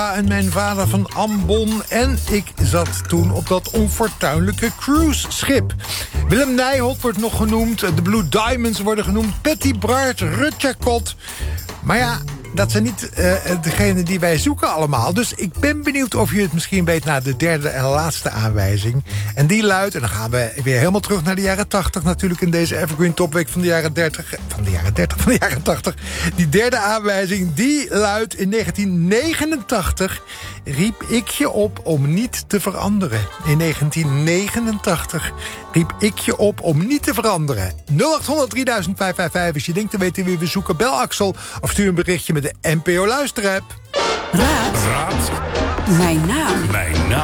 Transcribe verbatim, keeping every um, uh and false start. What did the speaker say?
En mijn vader van Ambon. En ik zat toen op dat onfortuinlijke cruiseschip. Willem Nijholt wordt nog genoemd. De Blue Diamonds worden genoemd. Patty Bart, Rutger Kot. Maar ja, dat zijn niet uh, degene die wij zoeken allemaal. Dus ik ben benieuwd of je het misschien weet naar de derde en laatste aanwijzing. En die luidt, en dan gaan we weer helemaal terug naar de jaren tachtig... natuurlijk in deze Evergreen Topweek van de jaren dertig. Van de jaren dertig, van de jaren tachtig. Die derde aanwijzing, die luidt in negentien negenentachtig... riep ik je op om niet te veranderen. In negentien negenentachtig riep ik je op om niet te veranderen. nul acht honderd drieduizend vijfhonderdvijfenvijftig als je denkt te weten wie we zoeken. Bel Axel of stuur een berichtje met de N P O Luisterapp. Raad. Raad. Mijn naam. Mijn naam.